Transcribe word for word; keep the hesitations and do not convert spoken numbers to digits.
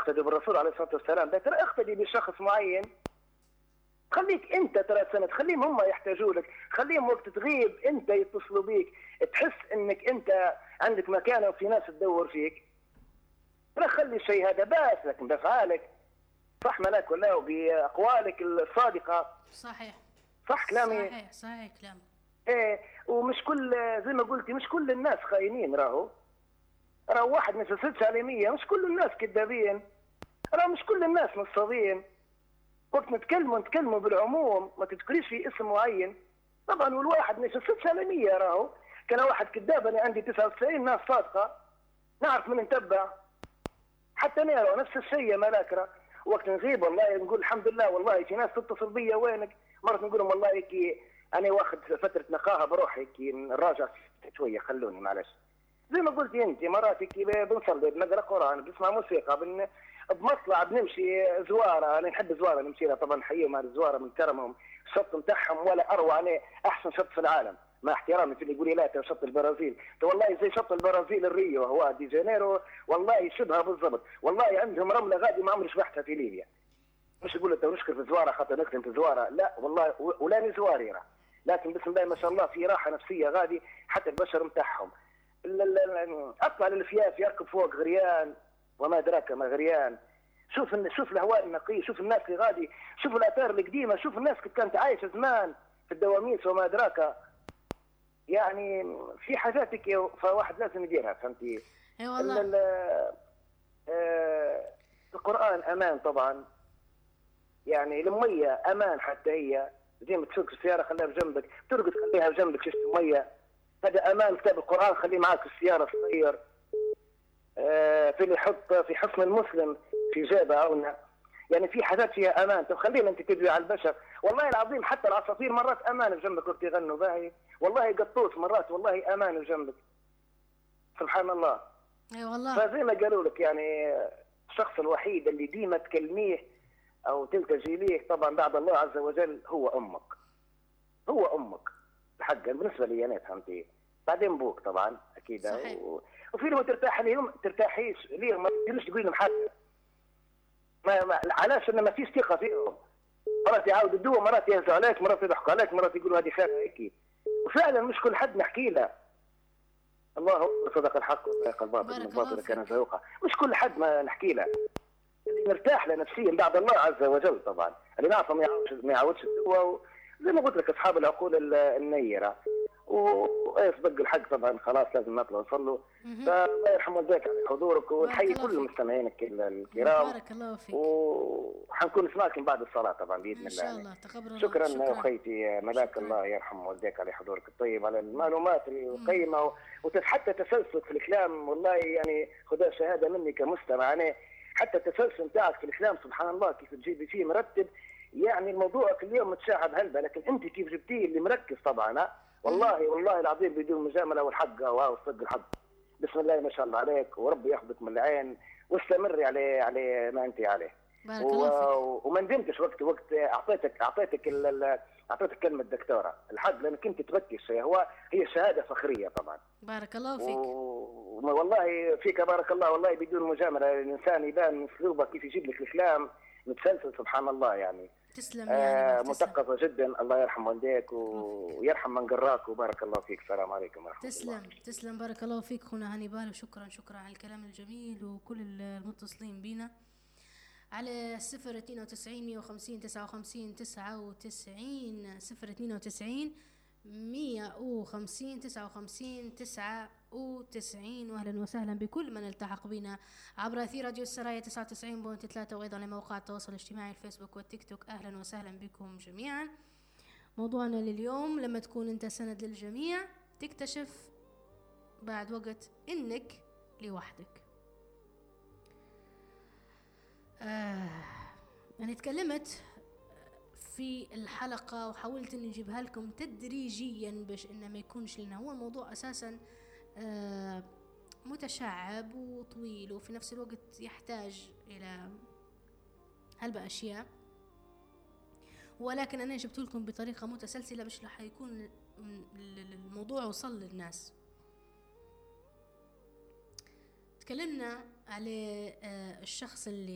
تقتدي بالرسول عليه الصلاه والسلام، ده ترى اقتدي بشخص معين. خليك انت ترى سند، خليهم هم يحتاجوا لك، خليهم وقت تغيب انت يتصلوا بيك، تحس انك انت عندك مكانه وفي ناس تدور فيك. لا خلي الشيء هذا بس، لكن بافعالك صح ملاك ولا وباقوالك الصادقه. صحيح صح كلامي؟ صحيح صحيح كلام. ايه، ومش كل زي ما قلتي مش كل الناس خاينين، راهو راهو واحد ما يسلسلش على مية، مش كل الناس كذابين، راهو مش كل الناس نصابين. وقت نتكلموا نتكلموا بالعموم، ما تذكريش في اسم معين. طبعا والواحد ما يسلسلش على مية، راهو كان واحد كذاب، انا عندي تسعة وتسعين ناس صادقه نعرف من نتبع. حتى نيرو نفس الشيء ملاك، راه وقت نغيب والله نقول الحمد لله، والله في ناس تتصل بيا وينك، مرات نقول لهم والله كي انا واخد فتره نقاهه بروح هيك نراجع شويه خلوني معلش. زي ما قلتي انت مرات كي بنصلي بنقرا قران بنسمع موسيقى بن... بمطلع بنمشي زواره، انا نحب زواره نمشي لها طبعا، نحييهم على الزواره من كرمهم، الشط نتاعهم ولا اروع، انا احسن شط في العالم مع احترامي في اللي يقول لي لا شط البرازيل، والله زي شط البرازيل الريو هو دي جانيرو، والله شبهها بالضبط، والله عندهم رمله غادي ما عمري شبحتها في ليبيا. مش نقول انت نشكر في الزواره خاطر نخدم في الزواره، لا والله ولاني زواري راه، لكن بسم الله ما شاء الله في راحه نفسيه غادي، حتى البشر نتاعهم. اطلع للفياف يركب فوق غريان وما ادراك ما غريان، شوف شوف الهواء النقي، شوف الناس اللي غادي، شوف الاثار القديمه، شوف الناس اللي كانت عايشه زمان في الدواميس وما ادراك. يعني في حاجات هيك فواحد لازم يديرها، فهمتي؟ اي والله. آه القران امان طبعا، يعني الميه امان، حتى هي زي ما تسوق السياره خليها بجنبك، ترقد خليها بجنبك شفت الميه، هذا امان. كتاب القران خليه معك في السياره الصغير. آه في اللي يحط في حصن المسلم في جيبه عونه، يعني في حاجات فيها امان. طب خلينا انت تدوي على البشر، والله العظيم حتى العصافير مرات امان بجنبك وقت يغنوا باهي، والله قطوس مرات والله امان بجنبك، سبحان الله. اي والله. فزي ما قالوا لك يعني الشخص الوحيد اللي ديما تكلميه او تلتجي ليه طبعا بعد الله عز وجل هو امك، هو امك حقا بالنسبه لي انا، فهمتي؟ بعدين بوك طبعا اكيد. و... وفي لهم ترتاح اليوم ترتاحيش اليوم، ما تقدرش تقول لهم حاجه، ما... ما... علاش؟ انه ما فيش ثقه فيهم. مرات يعاودوا الدواء، مرات يهزوا عليك، مرات يضحكوا عليك، مرات يقولوا هذه خير هيك. وفعلا مش كل حد نحكي له. الله صدق الحق وصدق الباطل من الباطل كان زهوقا. مش كل حد ما نحكي له، اللي مرتاح له نفسيا بعد الله عز وجل طبعا، اللي نعرفه ما يعاودش ما يعاودش الدواء، زي ما قلت لك اصحاب العقول النيره. ويصدق الحق طبعا، خلاص لازم نطلع نصلوا. فالله يرحم والديك على حضورك، ونحيي كل مستمعينك الكرام. بارك الله فيك. وحنكون نسمعكم بعد الصلاه طبعا باذن الله. ان شاء الله. تقبل. شكرا, شكرا اخيتي ملاك. شكرا. الله يرحم والديك على حضورك الطيب، على المعلومات القيمه، وحتى تسلسلك في الكلام، والله يعني خذها شهاده مني كمستمع. انا حتى التسلسل نتاعك في الكلام سبحان الله كيف تجيبي فيه مرتب، يعني الموضوع كل يوم متشعب هلبة، لكن انت كيف جبتيه اللي مركز طبعا. والله والله العظيم بدون مجامله والحق والصدق الحق، بسم الله ما شاء الله عليك، وربي ياخذك من العين واستمري عليه على ما انت عليه. بارك الله فيك. وما ندمتش وقت وقت اعطيتك اعطيتك اعطيتك كلمه دكتوره الحق، لانك انت تبكي الشيء، هو هي شهاده فخريه طبعا. بارك الله فيك. و... والله فيك بارك الله، والله بدون مجامله الانسان يبان من اسلوبه كيف يجيب لك الكلام متسلسل سبحان الله يعني. تسلم آه مثقفه جدا، الله يرحم والديك ويرحم من قراك، وبارك الله فيك. السلام عليكم ورحمه تسلم. الله. تسلم تسلم بارك الله فيك خونا هانيبال، وشكرا شكرا على الكلام الجميل، وكل المتصلين بينا على صفر اثنين وتسعين مية وخمسين تسعة وخمسين تسعة وتسعين صفر اثنين وتسعين مية وخمسين تسعة وخمسين تسعة وتسعين. واهلا وسهلا بكل من التحق بنا عبر اثير راديو السرايا تسعة وتسعين فاصلة ثلاثة، وايضا لموقع التواصل الاجتماعي الفيسبوك والتيك توك. اهلا وسهلا بكم جميعا. موضوعنا لليوم، لما تكون انت سند للجميع تكتشف بعد وقت انك لوحدك. آه أنا تكلمت في الحلقة وحاولت أن نجيبها لكم تدريجيا باش إنه ما يكونش لنا، هو الموضوع أساسا آه متشعب وطويل، وفي نفس الوقت يحتاج إلى هلبة أشياء، ولكن أنا جبت لكم بطريقة متسلسلة باش راح يكون الموضوع وصل للناس. تكلمنا على آه الشخص اللي